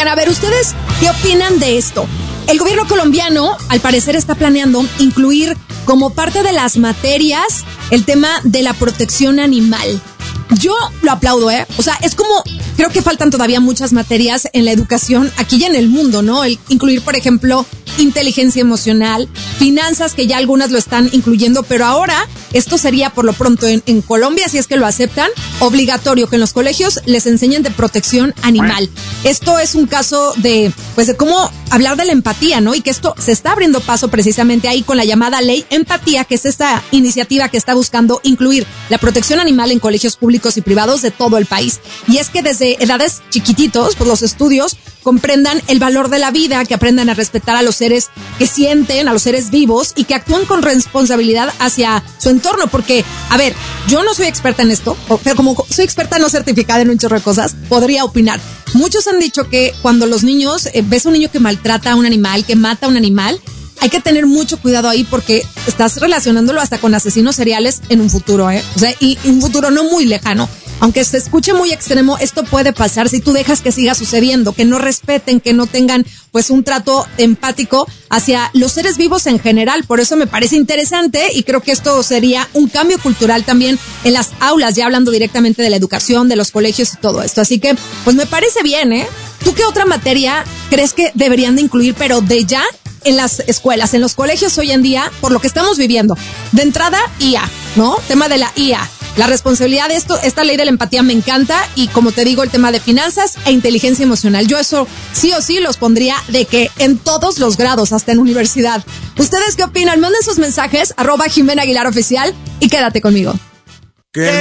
Oigan, a ver, ¿ustedes qué opinan de esto? El gobierno colombiano, al parecer, está planeando incluir como parte de las materias el tema de la protección animal. Yo lo aplaudo, O sea, es como, creo que faltan todavía muchas materias en la educación aquí y en el mundo, ¿no? El incluir, por ejemplo, inteligencia emocional, finanzas, que ya algunas lo están incluyendo, pero ahora esto sería por lo pronto en Colombia, si es que lo aceptan, obligatorio que en los colegios les enseñen de protección animal. Esto es un caso de cómo hablar de la empatía, ¿no? Y que esto se está abriendo paso precisamente ahí con la llamada Ley Empatía, que es esta iniciativa que está buscando incluir la protección animal en colegios públicos y privados de todo el país. Y es que desde edades chiquititos, pues los estudios comprendan el valor de la vida, que aprendan a respetar a los seres que sienten, a los seres vivos y que actúan con responsabilidad hacia su entorno. Porque, a ver, yo no soy experta en esto, pero como soy experta no certificada en un chorro de cosas, podría opinar. Muchos han dicho que cuando los niños, ves a un niño que maltrata a un animal, que mata a un animal, hay que tener mucho cuidado ahí porque estás relacionándolo hasta con asesinos seriales en un futuro, O sea, y un futuro no muy lejano. Aunque se escuche muy extremo, esto puede pasar si tú dejas que siga sucediendo, que no respeten, que no tengan pues un trato empático hacia los seres vivos en general. Por eso me parece interesante y creo que esto sería un cambio cultural también en las aulas, ya hablando directamente de la educación, de los colegios y todo esto. Así que pues me parece bien, ¿Tú qué otra materia crees que deberían de incluir, pero de ya en las escuelas, en los colegios hoy en día, por lo que estamos viviendo? De entrada, IA, ¿no? Tema de la IA. La responsabilidad de esto, esta ley de la empatía me encanta y como te digo, el tema de finanzas e inteligencia emocional. Yo eso sí o sí los pondría de que en todos los grados, hasta en universidad. ¿Ustedes qué opinan? Manden sus mensajes, @Jimena Aguilar Oficial y quédate conmigo.